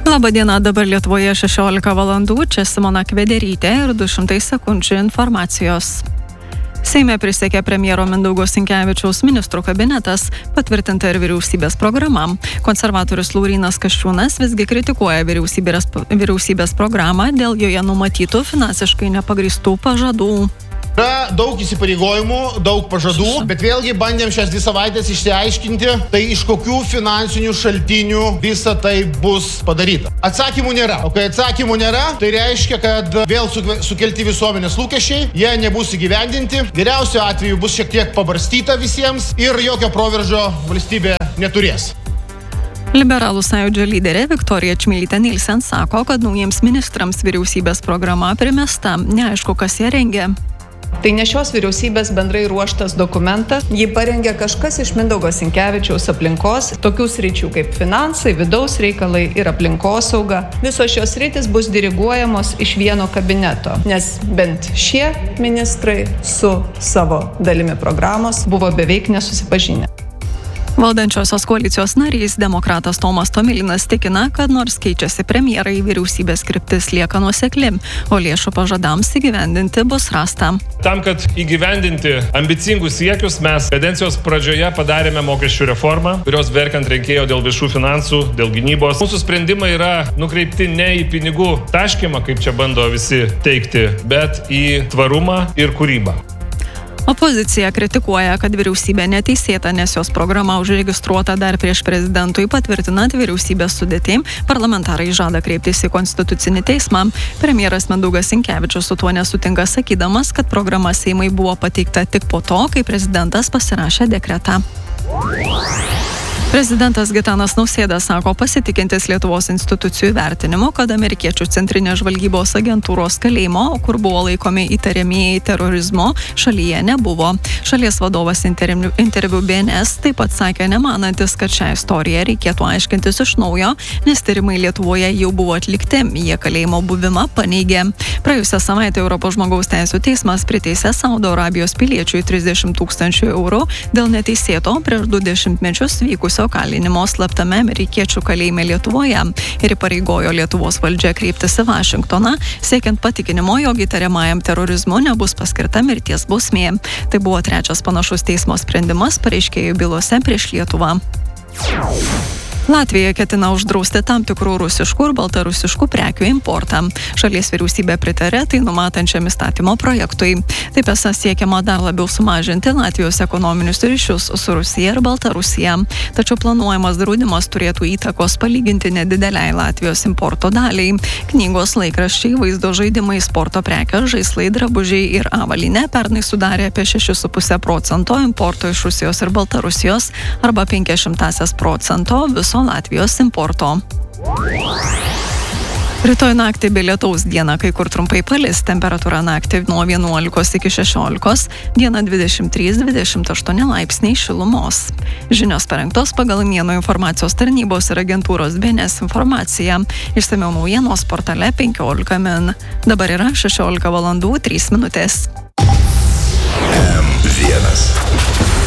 Labadiena, dabar Lietuvoje 16 valandų, čia Simona Kvederytė ir 200 sekundžių informacijos. Seime prisiekė premjero Mindaugo Sinkevičiaus ministrų kabinetas, patvirtinta ir vyriausybės programa. Konservatorius Laurynas Kasčiūnas visgi kritikuoja vyriausybės programą dėl joje numatytų finansiškai nepagristų pažadų. Yra daug įsipareigojimų, daug pažadų, bet vėlgi bandėm šias 2 savaitės išsiaiškinti, tai iš kokių finansinių šaltinių visa tai bus padaryta. Atsakymų nėra. O kai atsakymų nėra, tai reiškia, kad vėl sukelti visuomenės lūkesčiai, jie nebus įgyvendinti, geriausiu atveju bus šiek tiek pabarstyta visiems ir jokio proveržio valstybė neturės. Liberalų sąjūdžio lyderė Viktorija Čmilytė Nilsen sako, kad naujiems ministrams vyriausybės programa primesta, neaišku, kas ją rengia. Tai ne šios vyriausybės bendrai ruoštas dokumentas, jį parengė kažkas iš Mindaugo Sinkevičiaus aplinkos, tokių sričių kaip finansai, vidaus reikalai ir aplinkosauga. Visos šios sritys bus diriguojamos iš vieno kabineto, nes bent šie ministrai su savo dalimi programos buvo beveik nesusipažinę. Valdančiosios koalicijos narys demokratas Tomas Tomilinas tikina, kad nors keičiasi premjerai, vyriausybės kryptis lieka nuosekli, o lėšų pažadams įgyvendinti bus rasta. Tam, kad įgyvendinti ambicingus siekius, mes kadencijos pradžioje padarėme mokesčių reformą, kurios verkiant reikėjo dėl viešų finansų, dėl gynybos. Mūsų sprendimai yra nukreipti ne į pinigų taškymą, kaip čia bando visi teigti, bet į tvarumą ir kūrybą. Opozicija kritikuoja, kad vyriausybė neteisėta, nes jos programa užregistruota dar prieš prezidentui patvirtinant vyriausybės sudėtį. Parlamentarai žada kreiptis į Konstitucinį teismą. Premjeras Mindaugas Sinkevičius su tuo nesutinka, sakydamas, kad programa Seimui buvo pateikta tik po to, kai prezidentas pasirašė dekretą. Prezidentas Gitanas Nausėda sako pasitikintis Lietuvos institucijų vertinimu, kad amerikiečių centrinės žvalgybos agentūros kalėjimo, kur buvo laikomi įtariamieji terorizmo, šalyje nebuvo. Šalies vadovas interviu BNS taip pat sakė nemanantis, kad šią istoriją reikėtų aiškintis iš naujo, nes tyrimai Lietuvoje jau buvo atlikti, jie kalėjimo buvimą paneigė. Praėjusią savaitę Europos žmogaus teisių teismas priteisė Saudo Arabijos piliečiui 30 000 eurų dėl neteisėto prieš 2 dešimtmečius vykusio kalinimo slaptame amerikiečių kalėjime Lietuvoje ir įpareigojo Lietuvos valdžią kreiptis į Vašingtoną, siekiant patikinimo, jog įtariamajam terorizmu nebus paskirta mirties bausmė. Tai buvo 3. panašus teismo sprendimas pareiškėjų bylose prieš Lietuvą. Latvija ketina uždrausti tam tikrų rusiškų ir baltarusiškų prekių importą. Šalies vyriausybė pritarė tai numatančiam įstatymo projektui. Taip esą siekiama dar labiau sumažinti Latvijos ekonominius ryšius su Rusija ir Baltarusija. Tačiau planuojamas draudimas turėtų įtakos palyginti nedideliai Latvijos importo daliai. Knygos, laikraščiai, vaizdo žaidimai, sporto prekės, žaislai, drabužiai ir avalynė pernai sudarė apie 6,5% importo iš Rusijos ir Baltarusijos arba 0,05% viso Latvijos importo. Rytoj naktį be lietaus, dieną kai kur trumpai palis, temperatūra naktį nuo 11 iki 16, dieną 23-28 laipsniai šilumos. Žinios parengtos pagal Naujienų informacijos tarnybos ir agentūros BNS informaciją. Išsamiau naujienos portale 15 min. Dabar yra 16 valandų 3 minutės. M1